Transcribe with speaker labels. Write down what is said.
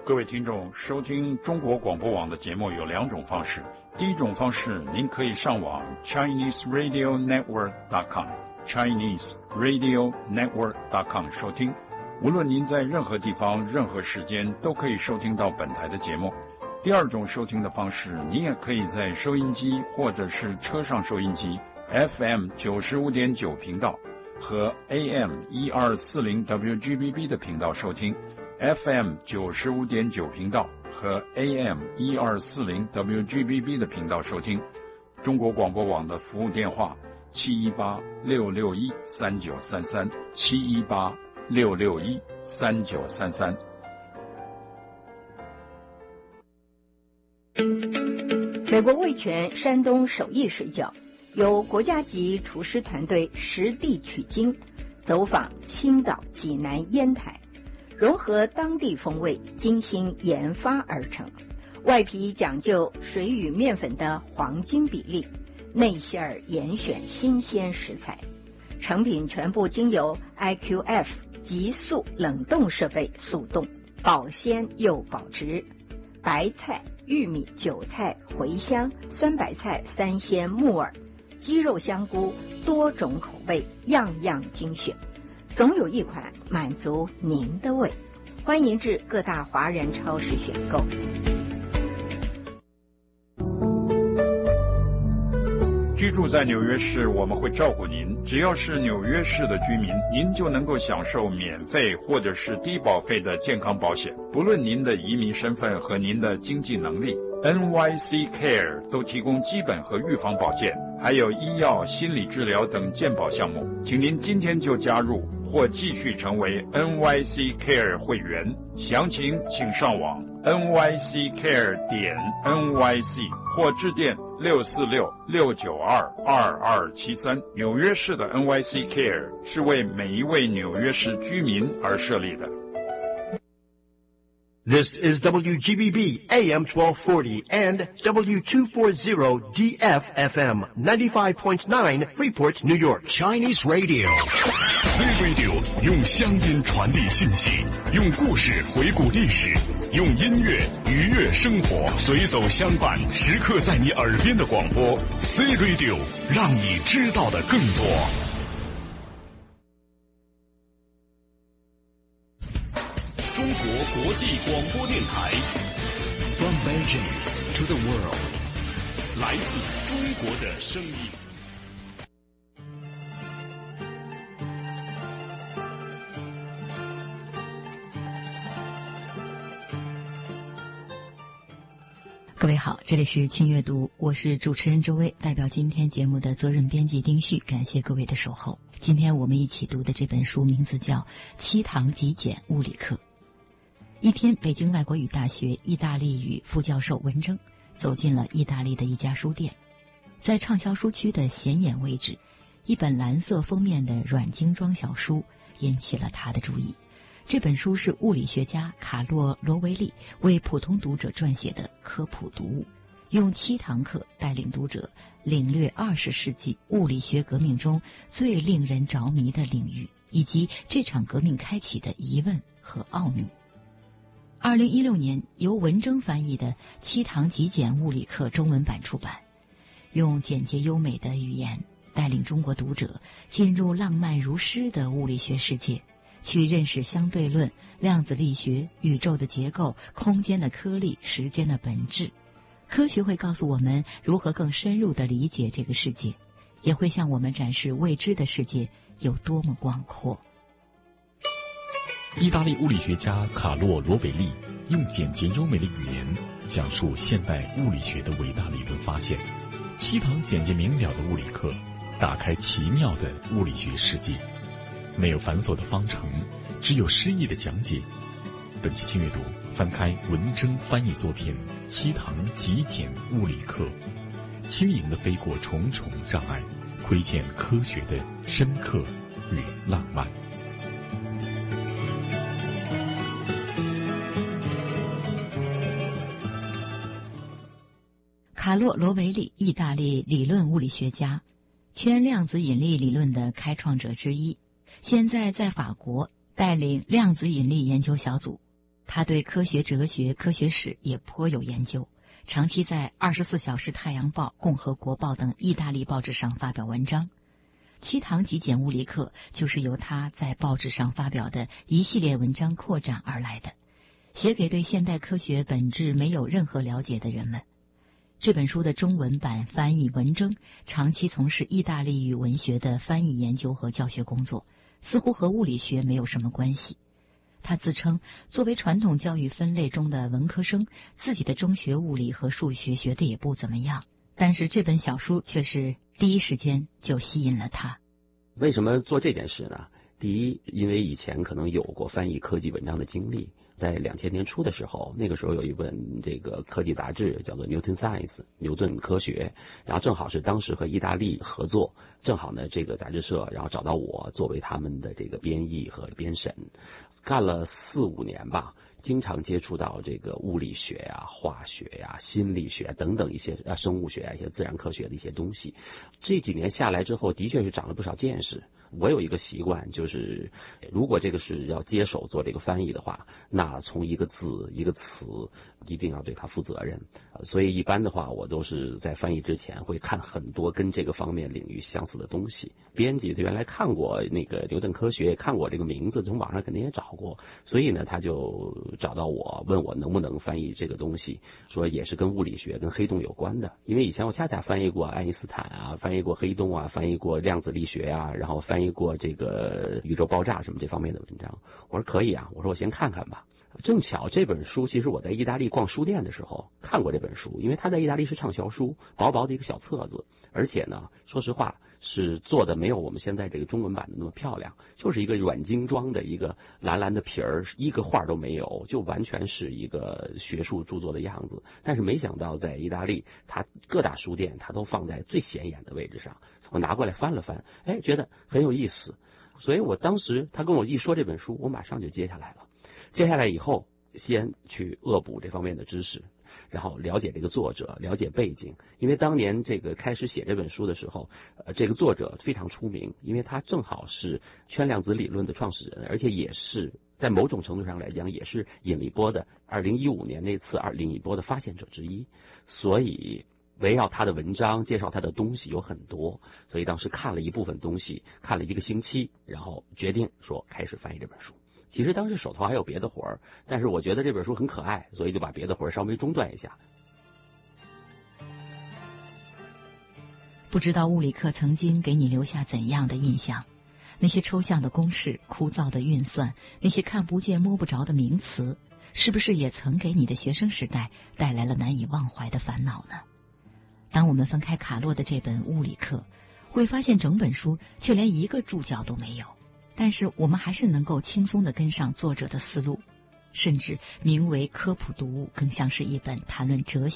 Speaker 1: 各位听众，收听中国广播网的节目有两种方式。第一种方式，您可以上网 ChineseRadioNetwork.com 收听。无论您在任何地方、任何时间，都可以收听到本台的节目。第二种收听的方式，您也可以在收音机或者是车上收音机 FM 95.9频道和 AM 1240 WGBB 的频道收听。FM 95.9频道和 AM 1240 WGBB 的频道收听。中国广播网的服务电话718-661-3933 718-661-3933。
Speaker 2: 美国味全山东手艺水饺由国家级厨师团队实地取经，走访青岛、济南、烟台，融合当地风味，精心研发而成。外皮讲究水与面粉的黄金比例，内馅儿严选新鲜食材，成品全部经由 IQF 急速冷冻设备速冻，保鲜又保值。白菜、玉米、韭菜、茴香、酸白菜、三鲜、木耳、鸡肉、香菇，多种口味，样样精选，总有一款满足您的胃。欢迎至各大华人超市选购。
Speaker 1: 居住在纽约市，我们会照顾您。只要是纽约市的居民，您就能够享受免费或者是低保费的健康保险，不论您的移民身份和您的经济能力。NYC Care 都提供基本和预防保健，还有医药、心理治疗等健保项目。请您今天就加入或继续成为 NYC Care 会员，详情请上网 nyccare.nyc 或致电646-692-2273。纽约市的 NYC Care 是为每一位纽约市居民而设立的。
Speaker 3: This is WGBB AM 1240 and W240 DFFM 95.9 Freeport, New York.
Speaker 4: Chinese Radio. Z Radio 用乡音传递信息，用故事回顾历史，用音乐愉悦生活，随走相伴，时刻在你耳边的广播 Z Radio， 让你知道的更多。中国国际广播电台
Speaker 3: From Beijing to the world，
Speaker 4: 来自中国的声音。
Speaker 5: 各位好，这里是轻阅读，我是主持人周薇，代表今天节目的责任编辑丁旭，感谢各位的守候。今天我们一起读的这本书名字叫《七堂极简物理课》。一天，北京外国语大学意大利语副教授文征走进了意大利的一家书店，在畅销书区的显眼位置，一本蓝色封面的软精装小书引起了他的注意。这本书是物理学家卡洛·罗维利为普通读者撰写的科普读物，用7堂课带领读者领略20世纪物理学革命中最令人着迷的领域，以及这场革命开启的疑问和奥秘。2016年由文征翻译的《7堂极简物理课》中文版出版，用简洁优美的语言带领中国读者进入浪漫如诗的物理学世界，去认识相对论、量子力学、宇宙的结构、空间的颗粒、时间的本质。科学会告诉我们如何更深入地理解这个世界，也会向我们展示未知的世界有多么广阔。
Speaker 6: 意大利物理学家卡洛·罗维利用简洁优美的语言讲述现代物理学的伟大理论发现，7堂简洁明了的物理课打开奇妙的物理学世界，没有繁琐的方程，只有诗意的讲解。本期轻阅读翻开文征翻译作品《7堂极简物理课》，轻盈地飞过重重障碍，窥见科学的深刻与浪漫。
Speaker 5: 卡洛·罗维利，意大利理论物理学家，圈量子引力理论的开创者之一，现在在法国带领量子引力研究小组。 他对科学哲学、科学史也颇有研究，长期在24小时太阳报、共和国报等意大利报纸上发表文章。7堂极简物理课就是由他在报纸上发表的一系列文章扩展而来的，写给对现代科学本质没有任何了解的人们。这本书的中文版翻译文征长期从事意大利语文学的翻译研究和教学工作，似乎和物理学没有什么关系。他自称作为传统教育分类中的文科生，自己的中学物理和数学学得也不怎么样，但是这本小书却是第一时间就吸引了他。
Speaker 7: 为什么做这件事呢？第一，因为以前可能有过翻译科技文章的经历，在2000年初的时候，那个时候有一本这个科技杂志叫做 Newton Science 牛顿科学，然后正好是当时和意大利合作，正好呢这个杂志社然后找到我作为他们的这个编译和编审，干了4-5年吧，经常接触到这个物理学呀、化学呀、心理学等等一些生物学一些自然科学的一些东西。这几年下来之后，的确是长了不少见识。我有一个习惯，就是如果这个是要接手做这个翻译的话，那从一个字一个词一定要对它负责任。所以一般的话，我都是在翻译之前会看很多跟这个方面领域相似的东西。编辑原来看过那个牛顿科学，看过这个名字，从网上肯定也找过，所以呢他就找到我，问我能不能翻译这个东西，说也是跟物理学跟黑洞有关的。因为以前我恰恰翻译过爱因斯坦啊，翻译过黑洞啊，翻译过量子力学啊，然后翻译过这个宇宙爆炸什么这方面的文章。我说可以啊，我说我先看看吧。正巧这本书其实我在意大利逛书店的时候看过这本书，因为它在意大利是畅销书，薄薄的一个小册子，而且呢说实话是做的没有我们现在这个中文版的那么漂亮，就是一个软精装的一个蓝蓝的皮儿，一个画都没有，就完全是一个学术著作的样子。但是没想到在意大利它各大书店它都放在最显眼的位置上，我拿过来翻了翻，觉得很有意思，所以我当时他跟我一说这本书，我马上就接下来了。接下来以后先去恶补这方面的知识，然后了解这个作者，了解背景。因为当年这个开始写这本书的时候，这个作者非常出名，因为他正好是圈量子理论的创始人，而且也是在某种程度上来讲也是引力波的2015年那次引力波的发现者之一，所以围绕他的文章介绍他的东西有很多，所以当时看了一部分东西，看了1个星期，然后决定说开始翻译这本书。其实当时手头还有别的活儿，但是我觉得这本书很可爱，所以就把别的活儿稍微中断一下。
Speaker 5: 不知道物理课曾经给你留下怎样的印象？那些抽象的公式、枯燥的运算，那些看不见摸不着的名词，是不是也曾给你的学生时代带来了难以忘怀的烦恼呢？当我们翻开卡洛的这本物理课，会发现整本书却连一个注脚都没有，但是我们还是能够轻松地跟上作者的思路，甚至名为科普读物，更像是一本谈论哲学